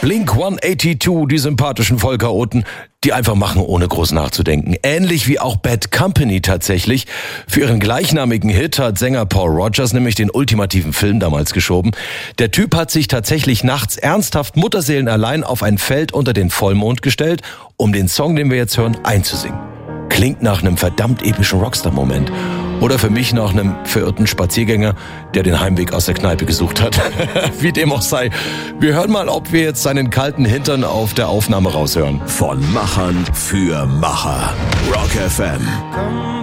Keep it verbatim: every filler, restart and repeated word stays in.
Blink hundertzweiundachtzig, die sympathischen Vollchaoten, die einfach machen, ohne groß nachzudenken. Ähnlich wie auch Bad Company tatsächlich. Für ihren gleichnamigen Hit hat Sänger Paul Rogers nämlich den ultimativen Film damals geschoben. Der Typ hat sich tatsächlich nachts ernsthaft mutterseelenallein auf ein Feld unter den Vollmond gestellt, um den Song, den wir jetzt hören, einzusingen. Klingt nach einem verdammt epischen Rockstar-Moment. Oder für mich nach einem verirrten Spaziergänger, der den Heimweg aus der Kneipe gesucht hat. Wie dem auch sei. Wir hören mal, ob wir jetzt seinen kalten Hintern auf der Aufnahme raushören. Von Machern für Macher. Rock F M.